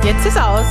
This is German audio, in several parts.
Jetzt ist aus.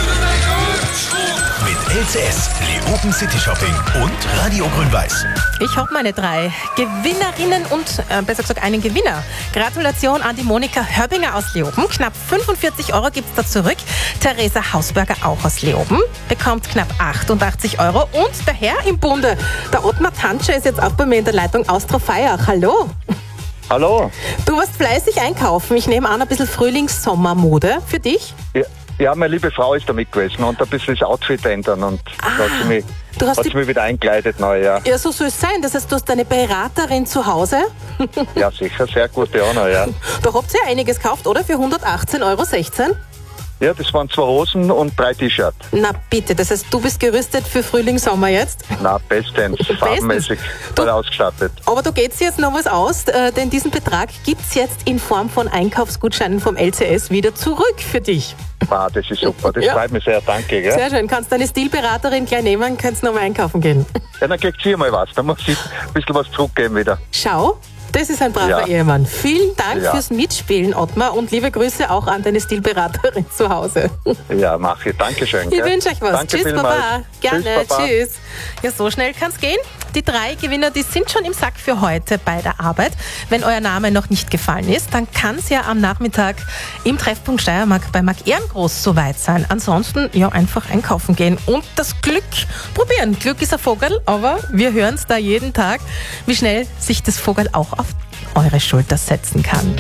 Mit LCS, Leoben City Shopping und Radio Grün-Weiß. Ich habe meine 3 Gewinnerinnen und besser gesagt einen Gewinner. Gratulation an die Monika Hörbinger aus Leoben. Knapp 45 € gibt es da zurück. Theresa Hausberger auch aus Leoben bekommt knapp 88 €. Und der Herr im Bunde, der Ottmar Tantscher, ist jetzt auch bei mir in der Leitung aus Trofeiach. Hallo. Hallo. Du warst fleißig einkaufen. Ich nehme an, ein bisschen Frühlings-Sommermode für dich. Ja, meine liebe Frau ist da mit gewesen und ein bisschen das Outfit ändern und da hat sie mich wieder einkleidet neu, ja. Ja, so soll es sein. Das heißt, du hast deine Beraterin zu Hause. Ja, sicher, sehr gute auch noch, ja. Da habt ihr ja einiges gekauft, oder? Für 118,16 €? Ja, das waren 2 Hosen und 3 T-Shirts. Na bitte, das heißt, du bist gerüstet für Frühling, Sommer jetzt? Na, bestens, farbenmäßig voll ausgestattet. Aber da geht's jetzt noch was aus, denn diesen Betrag gibt's jetzt in Form von Einkaufsgutscheinen vom LCS wieder zurück für dich. Ah, das ist super, das freut mich sehr, danke. Gell? Sehr schön, kannst deine Stilberaterin gleich nehmen, kannst nochmal einkaufen gehen. Ja, dann kriegt sie mal was, dann muss ich ein bisschen was zurückgeben wieder. Schau, das ist ein braver Ehemann. Vielen Dank fürs Mitspielen, Ottmar, und liebe Grüße auch an deine Stilberaterin zu Hause. Ja, mache ich, dankeschön. Ich wünsche euch was. Danke Tschüss, vielmals. Baba. Gerne, Tschüss, Baba. tschüss. Ja, so schnell kann's gehen. Die 3 Gewinner, die sind schon im Sack für heute bei der Arbeit. Wenn euer Name noch nicht gefallen ist, dann kann es ja am Nachmittag im Treffpunkt Steiermark bei Marc Ehrengroß soweit sein. Ansonsten ja einfach einkaufen gehen und das Glück probieren. Glück ist ein Vogel, aber wir hören es da jeden Tag, wie schnell sich das Vogel auch auf eure Schulter setzen kann.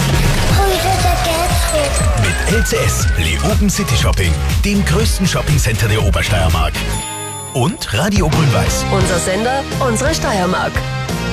Mit LCS, Leoben City Shopping, dem größten Shoppingcenter der Obersteiermark. Und Radio Grün-Weiß. Unser Sender, unsere Steiermark.